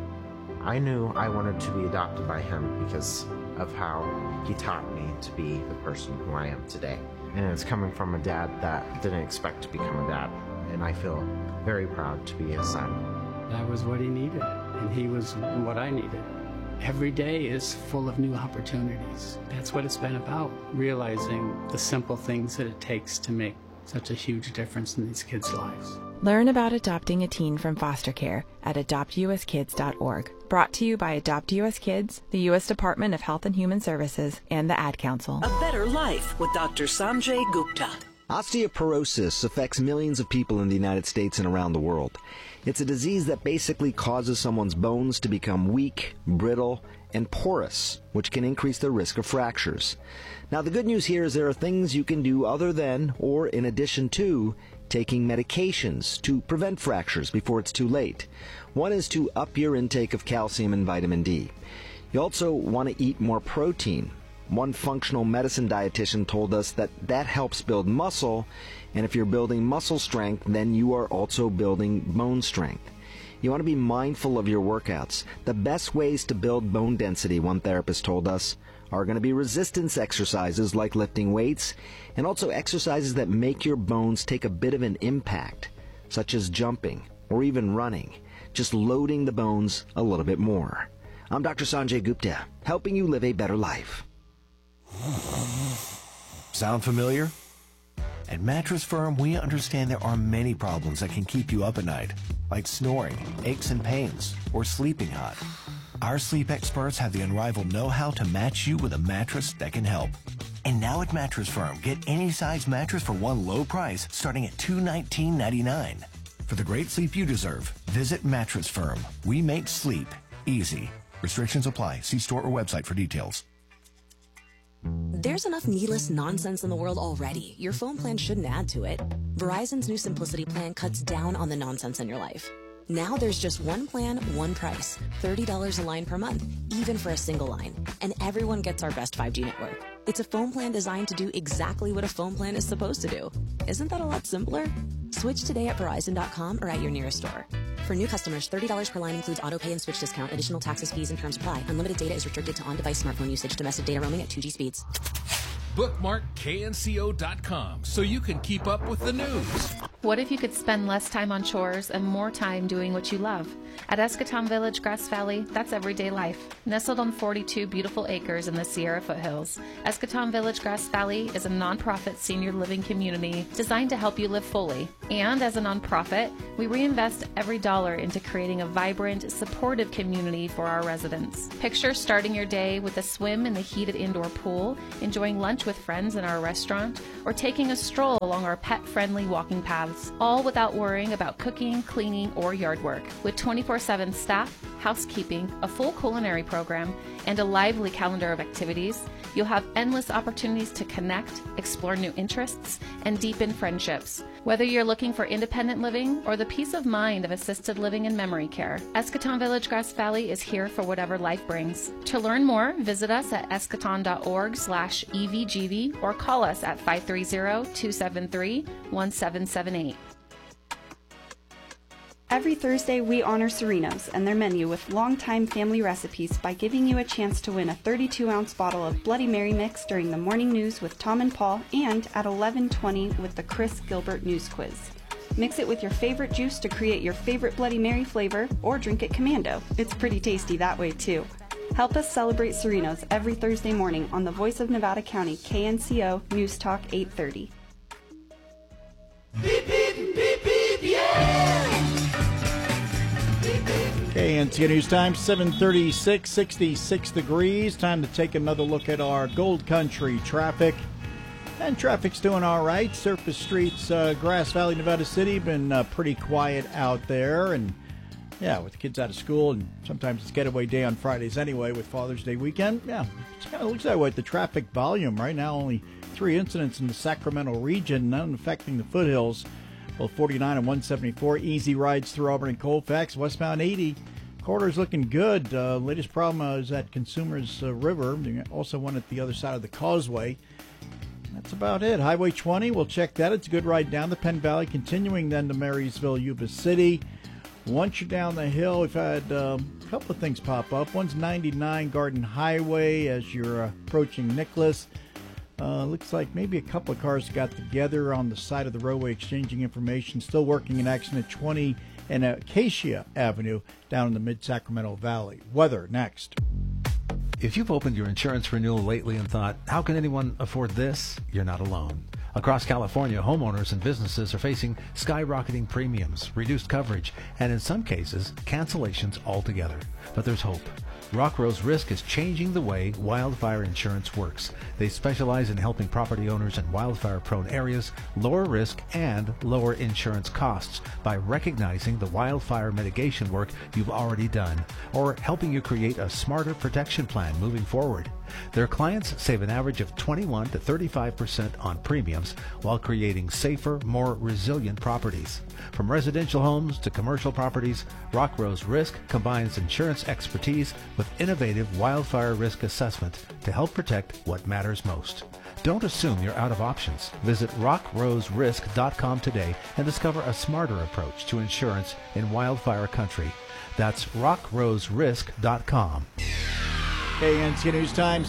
I knew I wanted to be adopted by him because of how he taught me to be the person who I am today. And it's coming from a dad that didn't expect to become a dad. And I feel very proud to be his son. That was what he needed, and he was what I needed. Every day is full of new opportunities. That's what it's been about, realizing the simple things that it takes to make such a huge difference in these kids' lives. Learn about adopting a teen from foster care at adoptuskids.org. Brought to you by Adopt U.S. Kids, the U.S. Department of Health and Human Services, and the Ad Council. A better life with Dr. Sanjay Gupta. Osteoporosis affects millions of people in the United States and around the world. It's a disease that basically causes someone's bones to become weak, brittle, and porous, which can increase the risk of fractures. Now, the good news here is there are things you can do other than, or in addition to, taking medications to prevent fractures before it's too late. One is to up your intake of calcium and vitamin D. You also want to eat more protein. One functional medicine dietitian told us that helps build muscle, and if you're building muscle strength, then you are also building bone strength. You want to be mindful of your workouts. The best ways to build bone density, one therapist told us, are going to be resistance exercises like lifting weights, and also exercises that make your bones take a bit of an impact, such as jumping or even running, just loading the bones a little bit more. I'm Dr. Sanjay Gupta, helping you live a better life. Sound familiar? At Mattress Firm, we understand there are many problems that can keep you up at night, like snoring, aches and pains, or sleeping hot. Our sleep experts have the unrivaled know-how to match you with a mattress that can help. And now at Mattress Firm, get any size mattress for one low price starting at $219.99. For the great sleep you deserve, visit Mattress Firm. We make sleep easy. Restrictions apply. See store or website for details. There's enough needless nonsense in the world already. Your phone plan shouldn't add to it. Verizon's new Simplicity plan cuts down on the nonsense in your life. Now there's just one plan, one price. $30 a line per month, even for a single line. And everyone gets our best 5G network. It's a phone plan designed to do exactly what a phone plan is supposed to do. Isn't that a lot simpler? Switch today at Verizon.com or at your nearest store. For new customers, $30 per line includes auto pay and switch discount. Additional taxes, fees, and terms apply. Unlimited data is restricted to on-device smartphone usage. Domestic data roaming at 2G speeds. Bookmark KNCO.com so you can keep up with the news, What if you could spend less time on chores and more time doing what you love? At Escatón Village, Grass Valley, that's everyday life. Nestled on 42 beautiful acres in the Sierra foothills, Escatón Village, Grass Valley is a nonprofit senior living community designed to help you live fully. And as a nonprofit, we reinvest every dollar into creating a vibrant, supportive community for our residents. Picture starting your day with a swim in the heated indoor pool, enjoying lunch with friends in our restaurant, or taking a stroll along our pet-friendly walking paths, all without worrying about cooking, cleaning, or yard work. With 24/7 staff, housekeeping, a full culinary program, and a lively calendar of activities, you'll have endless opportunities to connect, explore new interests, and deepen friendships. Whether you're looking for independent living or the peace of mind of assisted living and memory care, Escatón Village, Grass Valley is here for whatever life brings. To learn more, visit us at escaton.org/EVGV or call us at 530-273-1778. Every Thursday, we honor Serenos and their menu with longtime family recipes by giving you a chance to win a 32-ounce bottle of Bloody Mary mix during the morning news with Tom and Paul and at 11:20 with the Chris Gilbert News Quiz. Mix it with your favorite juice to create your favorite Bloody Mary flavor or drink it commando. It's pretty tasty that way, too. Help us celebrate Serenos every Thursday morning on the Voice of Nevada County, KNCO News Talk 830. Beep, beep, beep, beep, yeah! KNCO News Time, 7:36, 66 degrees. Time to take another look at our Gold Country traffic. And traffic's doing all right. Surface streets, Grass Valley, Nevada City, been pretty quiet out there. And, yeah, with the kids out of school, and sometimes it's getaway day on Fridays anyway with Father's Day weekend. Yeah, it kind of looks that way. The traffic volume right now, only 3 incidents in the Sacramento region, none affecting the foothills. Well, 49 and 174, easy rides through Auburn and Colfax. Westbound 80, corridor's looking good. Latest problem is at Consumers River. Also one at the other side of the causeway. That's about it. Highway 20, we'll check that. It's a good ride down the Penn Valley, continuing then to Marysville, Yuba City. Once you're down the hill, we've had a couple of things pop up. One's 99 Garden Highway as you're approaching Nicholas. Looks like maybe a couple of cars got together on the side of the roadway exchanging information. Still working in action at 20 and Acacia Avenue down in the mid-Sacramento Valley. Weather next. If you've opened your insurance renewal lately and thought, how can anyone afford this? You're not alone. Across California, homeowners and businesses are facing skyrocketing premiums, reduced coverage, and in some cases, cancellations altogether. But there's hope. Rock Rose Risk is changing the way wildfire insurance works. They specialize in helping property owners in wildfire-prone areas lower risk and lower insurance costs by recognizing the wildfire mitigation work you've already done or helping you create a smarter protection plan moving forward. Their clients save an average of 21 to 35% on premiums while creating safer, more resilient properties. From residential homes to commercial properties, Rock Rose Risk combines insurance expertise with innovative wildfire risk assessment to help protect what matters most. Don't assume you're out of options. Visit rockroserisk.com today and discover a smarter approach to insurance in wildfire country. That's rockroserisk.com. KNCO News Time,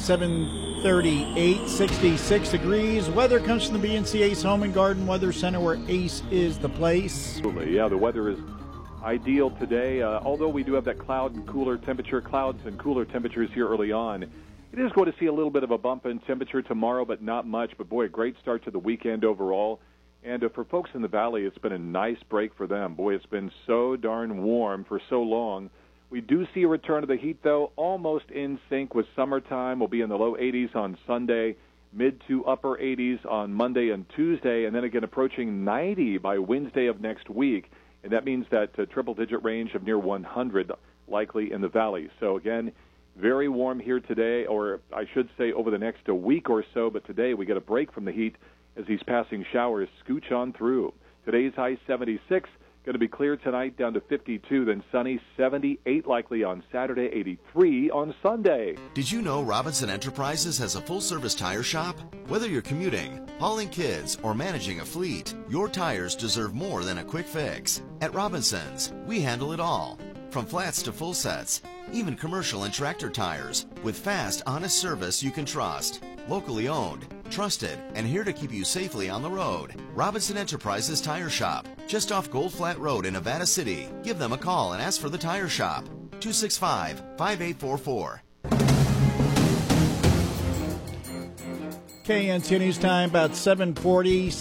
7:38, 66 degrees. Weather comes from the BNC Ace Home and Garden Weather Center, where Ace is the place. Absolutely, yeah, the weather is ideal today. Although we do have that clouds and cooler temperatures here early on, it is going to see a little bit of a bump in temperature tomorrow, but not much. But, boy, a great start to the weekend overall. And for folks in the valley, it's been a nice break for them. Boy, it's been so darn warm for so long. We do see a return of the heat, though, almost in sync with summertime. We'll be in the low 80s on Sunday, mid to upper 80s on Monday and Tuesday, and then again approaching 90 by Wednesday of next week. And that means that triple-digit range of near 100 likely in the valley. So, again, very warm here today, or I should say over the next week or so, but today we get a break from the heat as these passing showers scooch on through. Today's high 76. Going to be clear tonight down to 52, then sunny, 78 likely on Saturday, 83 on Sunday. Did you know Robinson Enterprises has a full-service tire shop? Whether you're commuting, hauling kids, or managing a fleet, your tires deserve more than a quick fix. At Robinson's, we handle it all, from flats to full sets, even commercial and tractor tires, with fast, honest service you can trust. Locally owned, Trusted and here to keep you safely on the road. Robinson Enterprises Tire Shop, just off Gold Flat Road in Nevada City. Give them a call and ask for the Tire Shop. 265-5844. KNC News Time, about 7:40,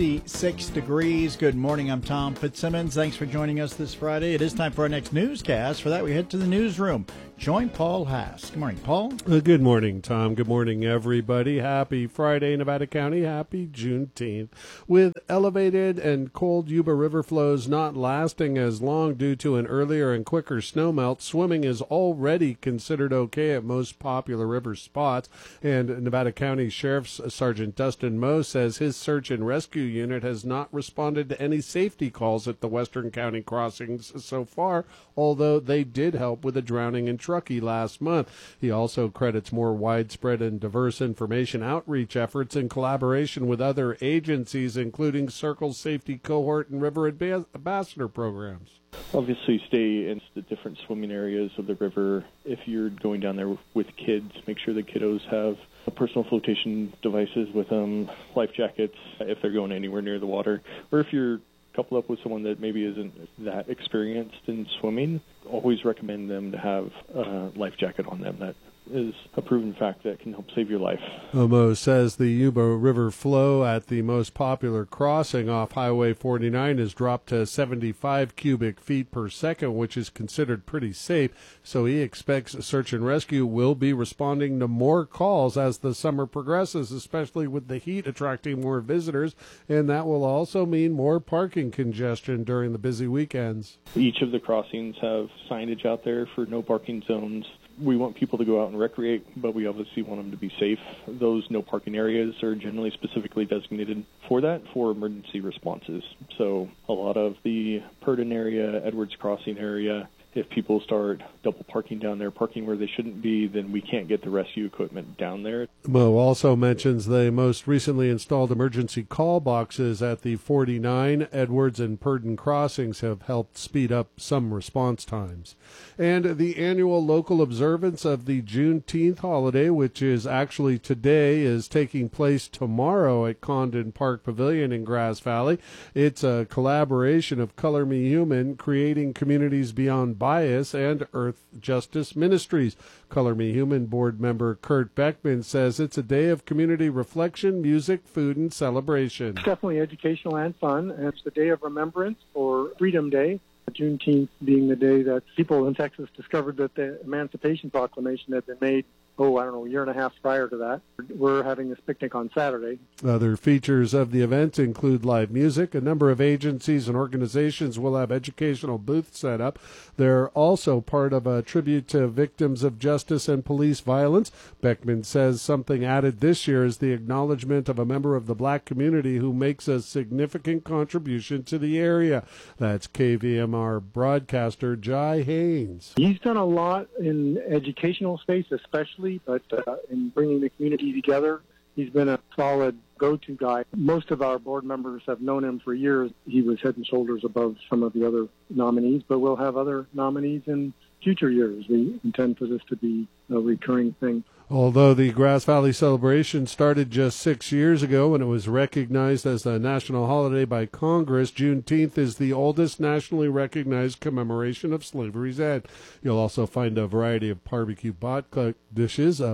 66 degrees. Good morning, I'm Tom Fitzsimmons. Thanks for joining us this Friday. It is time for our next newscast. For that, we head to the newsroom. Join Paul Haas. Good morning, Paul. Good morning, Tom. Good morning, everybody. Happy Friday, Nevada County. Happy Juneteenth. With elevated and cold Yuba River flows not lasting as long due to an earlier and quicker snowmelt, swimming is already considered okay at most popular river spots. And Nevada County Sheriff's Sergeant Dustin Moe says his search and rescue unit has not responded to any safety calls at the Western County crossings so far, although they did help with a drowning in Truckee last month. He also credits more widespread and diverse information outreach efforts in collaboration with other agencies, including Circle Safety Cohort and River Ambassador programs. Obviously, stay in the different swimming areas of the river. If you're going down there with kids, make sure the kiddos have personal flotation devices with them, life jackets if they're going anywhere near the water. Or if you're coupled up with someone that maybe isn't that experienced in swimming, always recommend them to have a life jacket on them. That is a proven fact that can help save your life. Moe says the Yuba River flow at the most popular crossing off Highway 49 has dropped to 75 cubic feet per second, which is considered pretty safe. So he expects search and rescue will be responding to more calls as the summer progresses, especially with the heat attracting more visitors. And that will also mean more parking congestion during the busy weekends. Each of the crossings have signage out there for no parking zones. We want people to go out and recreate, but we obviously want them to be safe. Those no parking areas are generally specifically designated for that, for emergency responses. So a lot of the Purdon area, Edwards Crossing area, if people start double parking down there, parking where they shouldn't be, then we can't get the rescue equipment down there. Moe also mentions the most recently installed emergency call boxes at the 49, Edwards, and Purdon crossings have helped speed up some response times. And the annual local observance of the Juneteenth holiday, which is actually today, is taking place tomorrow at Condon Park Pavilion in Grass Valley. It's a collaboration of Color Me Human, Creating Communities Beyond Bias, and Earth Justice Ministries. Color Me Human board member Kurt Beckman says it's a day of community reflection, music, food, and celebration. It's definitely educational and fun, and it's the day of remembrance, or Freedom Day. Juneteenth being the day that people in Texas discovered that the Emancipation Proclamation had been made, a year and a half prior to that. We're having this picnic on Saturday. Other features of the event include live music. A number of agencies and organizations will have educational booths set up. They're also part of a tribute to victims of justice and police violence. Beckman says something added this year is the acknowledgement of a member of the black community who makes a significant contribution to the area. That's KVMR broadcaster Jai Haynes. He's done a lot in educational space, especially, but in bringing the community together, he's been a solid go-to guy. Most of our board members have known him for years. He was head and shoulders above some of the other nominees, but we'll have other nominees in future years. We intend for this to be a recurring thing. Although the Grass Valley celebration started just 6 years ago when it was recognized as a national holiday by Congress, Juneteenth is the oldest nationally recognized commemoration of slavery's end. You'll also find a variety of barbecue potluck dishes,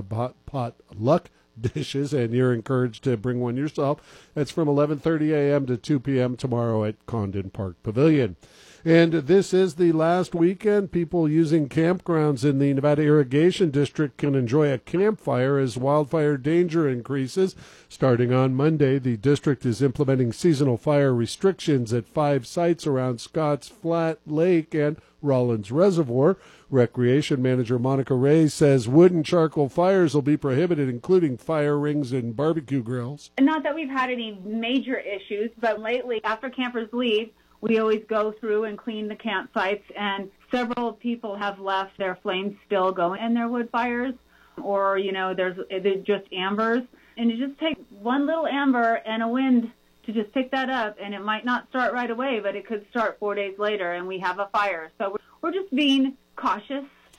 potluck dishes, and you're encouraged to bring one yourself. It's from 11:30 a.m. to 2 p.m. tomorrow at Condon Park Pavilion. And this is the last weekend. People using campgrounds in the Nevada Irrigation District can enjoy a campfire as wildfire danger increases. Starting on Monday, the district is implementing seasonal fire restrictions at 5 sites around Scotts Flat Lake and Rollins Reservoir. Recreation Manager Monica Ray says wood and charcoal fires will be prohibited, including fire rings and barbecue grills. Not that we've had any major issues, but lately, after campers leave, we always go through and clean the campsites, and several people have left their flames still going in their wood fires, or, they're just ambers. And it just takes one little amber and a wind to just pick that up, and it might not start right away, but it could start 4 days later, and we have a fire. So we're just being cautious.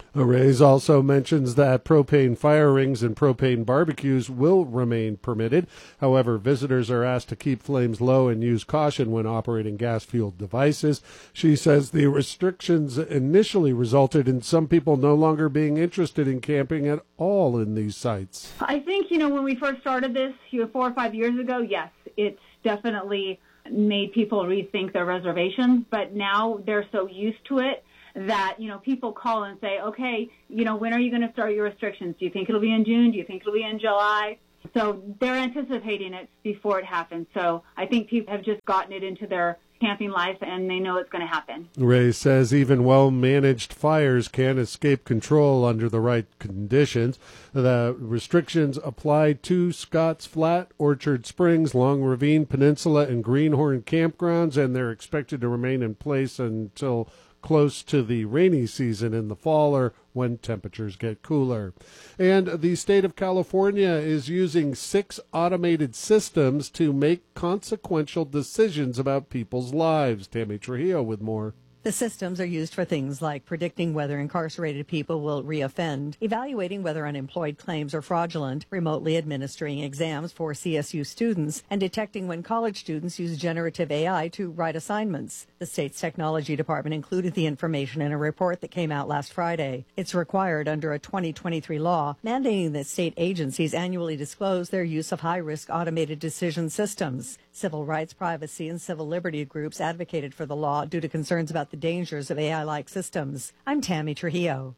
Arrays also mentions that propane fire rings and propane barbecues will remain permitted. However, visitors are asked to keep flames low and use caution when operating gas-fueled devices. She says the restrictions initially resulted in some people no longer being interested in camping at all in these sites. I think, when we first started this 4 or 5 years ago, yes, it's definitely made people rethink their reservations, but now they're so used to it that, people call and say, okay, when are you going to start your restrictions? Do you think it'll be in June? Do you think it'll be in July? So they're anticipating it before it happens. So I think people have just gotten it into their camping life and they know it's going to happen. Ray says even well-managed fires can escape control under the right conditions. The restrictions apply to Scotts Flat, Orchard Springs, Long Ravine Peninsula, and Greenhorn campgrounds, and they're expected to remain in place until close to the rainy season in the fall or when temperatures get cooler. And the state of California is using 6 automated systems to make consequential decisions about people's lives. Tammy Trujillo with more. The systems are used for things like predicting whether incarcerated people will reoffend, evaluating whether unemployed claims are fraudulent, remotely administering exams for CSU students, and detecting when college students use generative AI to write assignments. The state's technology department included the information in a report that came out last Friday. It's required under a 2023 law mandating that state agencies annually disclose their use of high-risk automated decision systems. Civil rights, privacy, and civil liberty groups advocated for the law due to concerns about the dangers of AI-like systems. I'm Tammy Trujillo.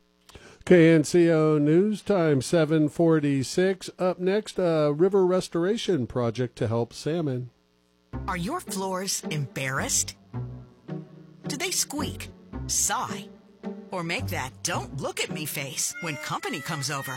KNCO News Time 7:46. Up next, a river restoration project to help salmon. Are your floors embarrassed? Do they squeak, sigh, or make that "don't look at me" face when company comes over?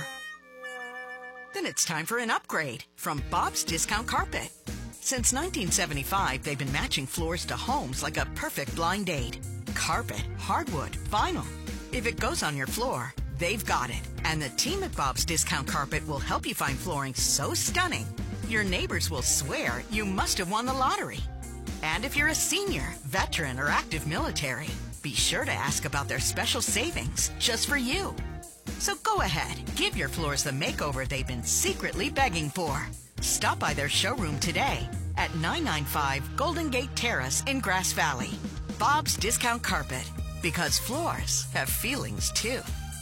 Then it's time for an upgrade from Bob's Discount Carpet. Since 1975, they've been matching floors to homes like a perfect blind date. Carpet, hardwood, vinyl. If it goes on your floor, they've got it. And the team at Bob's Discount Carpet will help you find flooring so stunning, your neighbors will swear you must have won the lottery. And if you're a senior, veteran, or active military, be sure to ask about their special savings just for you. So go ahead, give your floors the makeover they've been secretly begging for. Stop by their showroom today at 995 Golden Gate Terrace in Grass Valley. Bob's Discount Carpet, because floors have feelings too.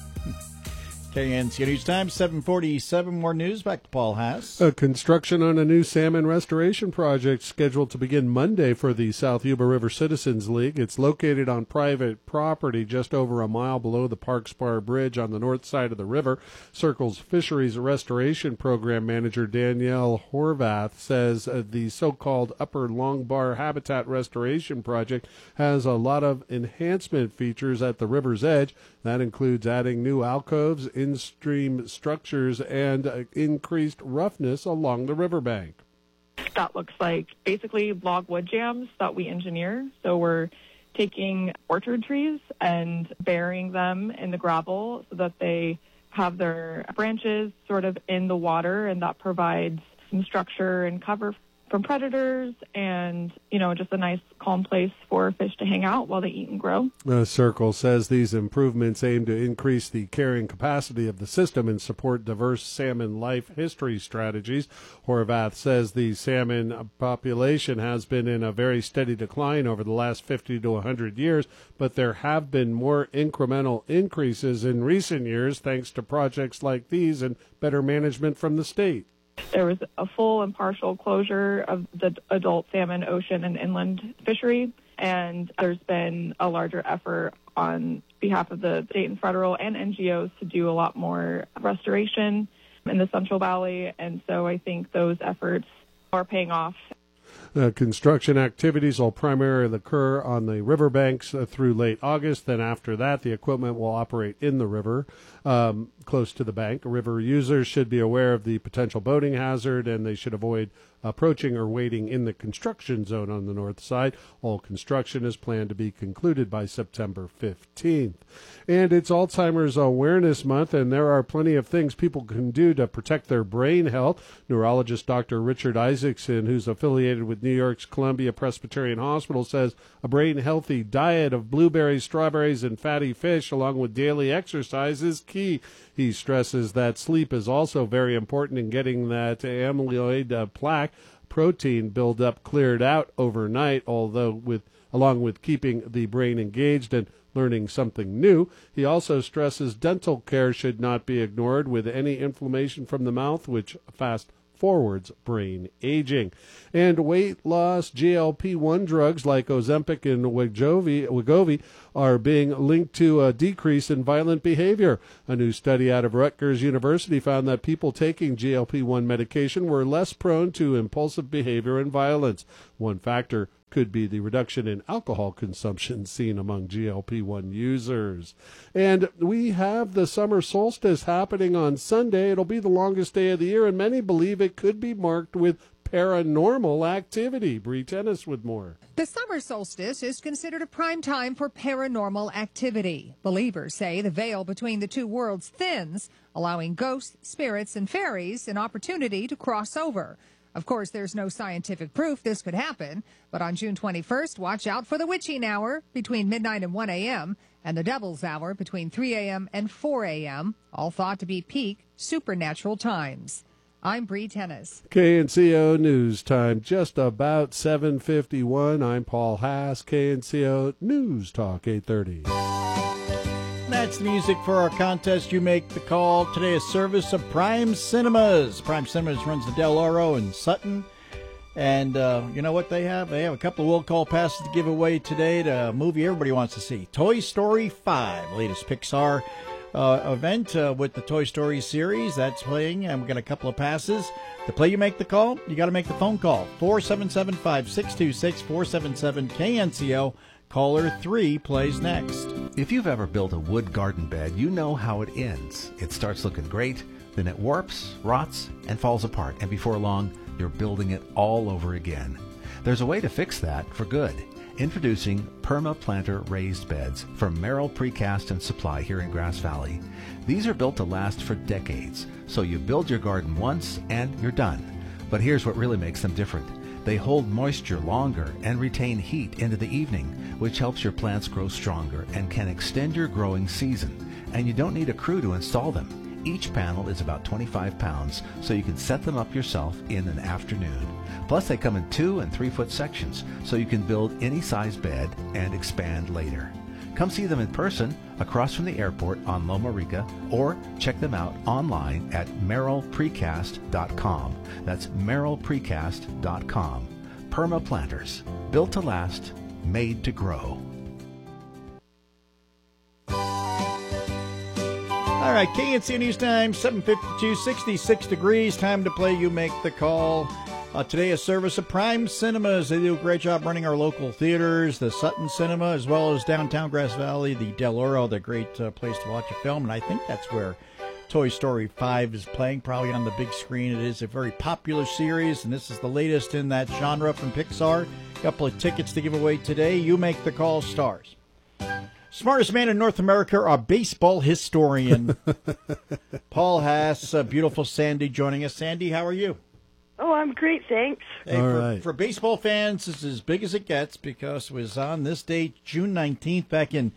KNCO News Time, 7:47. More news. Back to Paul Haas. Construction on a new salmon restoration project scheduled to begin Monday for the South Yuba River Citizens League. It's located on private property just over a mile below the Park Spar Bridge on the north side of the river. Circle's Fisheries Restoration Program Manager Danielle Horvath says the so-called Upper Long Bar Habitat Restoration Project has a lot of enhancement features at the river's edge. That includes adding new alcoves, in-stream structures, and increased roughness along the riverbank. That looks like basically log wood jams that we engineer. So we're taking orchard trees and burying them in the gravel so that they have their branches sort of in the water, and that provides some structure and cover from predators and, just a nice calm place for fish to hang out while they eat and grow. Circle says these improvements aim to increase the carrying capacity of the system and support diverse salmon life history strategies. Horvath says the salmon population has been in a very steady decline over the last 50 to 100 years, but there have been more incremental increases in recent years thanks to projects like these and better management from the state. There was a full and partial closure of the adult salmon ocean and inland fishery, and there's been a larger effort on behalf of the state and federal and NGOs to do a lot more restoration in the Central Valley, and so I think those efforts are paying off. Construction activities will primarily occur on the riverbanks through late August. Then after that, the equipment will operate in the river, close to the bank. River users should be aware of the potential boating hazard, and they should avoid approaching or waiting in the construction zone on the north side. All construction is planned to be concluded by September 15th. And it's Alzheimer's Awareness Month, and there are plenty of things people can do to protect their brain health. Neurologist Dr. Richard Isaacson, who's affiliated with New York's Columbia Presbyterian Hospital, says a brain-healthy diet of blueberries, strawberries, and fatty fish, along with daily exercise, is key. He stresses that sleep is also very important in getting that amyloid plaque protein buildup cleared out overnight, along with keeping the brain engaged and learning something new. He also stresses dental care should not be ignored with any inflammation from the mouth, which fast forwards brain aging. And weight loss GLP-1 drugs like Ozempic and Wegovy are being linked to a decrease in violent behavior. A new study out of Rutgers University found that people taking GLP-1 medication were less prone to impulsive behavior and violence. One factor could be the reduction in alcohol consumption seen among GLP-1 users. And we have the summer solstice happening on Sunday. It'll be the longest day of the year, and many believe it could be marked with paranormal activity. Bree Tennis with more. The summer solstice is considered a prime time for paranormal activity. Believers say the veil between the two worlds thins, allowing ghosts, spirits, and fairies an opportunity to cross over. Of course, there's no scientific proof this could happen, but on June 21st, watch out for the witching hour between midnight and 1 a.m. and the devil's hour between 3 a.m. and 4 a.m., all thought to be peak supernatural times. I'm Bree Tennis. KNCO News Time, just about 7:51. I'm Paul Haas, KNCO News Talk 830. That's the music for our contest. You make the call. Today, a service of Prime Cinemas. Prime Cinemas runs the Del Oro in Sutton. And you know what they have? They have a couple of will call passes to give away today to a movie everybody wants to see. Toy Story 5, latest Pixar event with the Toy Story series. That's playing, and we've got a couple of passes. To play You Make the Call, you got to make the phone call. 477-5626-477-KNCO. Caller 3 plays next. If you've ever built a wood garden bed, you know how it ends. It starts looking great, then it warps, rots, and falls apart. And before long, you're building it all over again. There's a way to fix that for good. Introducing PermaPlanter raised beds from Merrill Precast and Supply here in Grass Valley. These are built to last for decades, so you build your garden once and you're done. But here's what really makes them different. They hold moisture longer and retain heat into the evening, which helps your plants grow stronger and can extend your growing season. And you don't need a crew to install them. Each panel is about 25 pounds, so you can set them up yourself in an afternoon. Plus, they come in 2 and 3 foot sections, so you can build any size bed and expand later. Come see them in person across from the airport on Loma Rica, or check them out online at merrillprecast.com. That's merrillprecast.com. PermaPlanters, built to last, made to grow. All right, KNC News Time, 7:52, 66 degrees. Time to play You Make the Call. Today, a service of Prime Cinemas. They do a great job running our local theaters, the Sutton Cinema, as well as downtown Grass Valley, the Del Oro, the great place to watch a film. And I think that's where Toy Story 5 is playing, probably on the big screen. It is a very popular series, and this is the latest in that genre from Pixar. A couple of tickets to give away today. You Make the Call stars. Smartest man in North America, a baseball historian. Paul Haas, beautiful Sandy joining us. Sandy, how are you? Oh, I'm great, thanks. Hey, for baseball fans, this is as big as it gets because it was on this date, June 19th, back in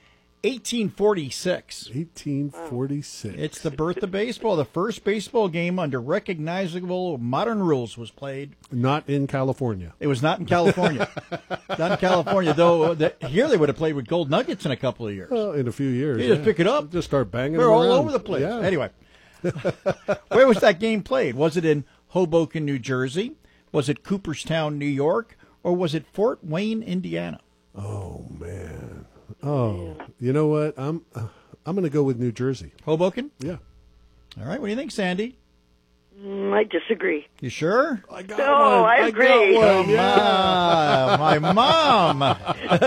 1846. 1846. It's the birth of baseball. The first baseball game under recognizable modern rules was played. Not in California. It was not in California. Not in California, though. Here they would have played with Gold Nuggets in a couple of years. Well, in a few years. You just pick it up. Just start banging They're them all around. over the place. Yeah. Anyway, where was that game played? Was it in Hoboken, New Jersey? Was it Cooperstown, New York? Or was it Fort Wayne, Indiana? Oh, man. Oh, you know what? I'm going to go with New Jersey. Hoboken? Yeah. All right. What do you think, Sandy? I disagree. You sure? I got No, one. I agree. got one. My my mom. My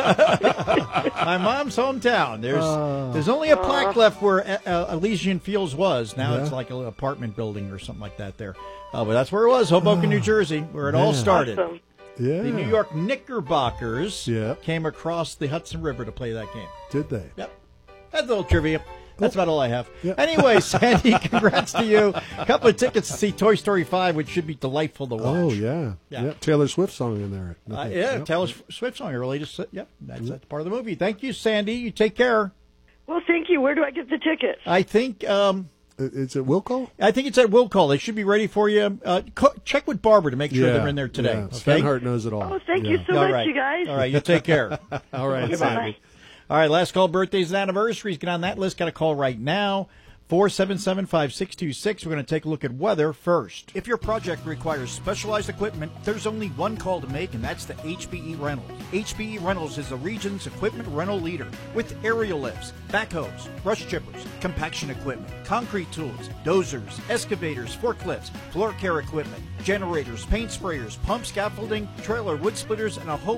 mom's hometown. There's only a plaque left where Elysian Fields was. Now it's like an apartment building or something like that there. But that's where it was, Hoboken, New Jersey, where it all started. Awesome. Yeah. The New York Knickerbockers came across the Hudson River to play that game. Did they? Yep. That's a little trivia. That's about all I have. Yep. Anyway, Sandy, congrats to you. A couple of tickets to see Toy Story 5, which should be delightful to watch. Oh, yeah. Taylor Swift song in there. Taylor Swift song. That's part of the movie. Thank you, Sandy. You take care. Well, thank you. Where do I get the tickets? I think... It's at Will Call? I think it's at Will Call. They should be ready for you. Check with Barbara to make sure they're in there today. Yeah. Okay? Sven Hart knows it all. Oh, thank you so much, you guys. All right, you take care. All right, Goodbye. Sandy. All right, last call, birthdays and anniversaries. Get on that list. Got a call right now. 477-5626. We're going to take a look at weather first. If your project requires specialized equipment, there's only one call to make, and that's the HBE Rentals. HBE Rentals is the region's equipment rental leader with aerial lifts, backhoes, brush chippers, compaction equipment, concrete tools, dozers, excavators, forklifts, floor care equipment, generators, paint sprayers, pump scaffolding, trailer wood splitters, and a whole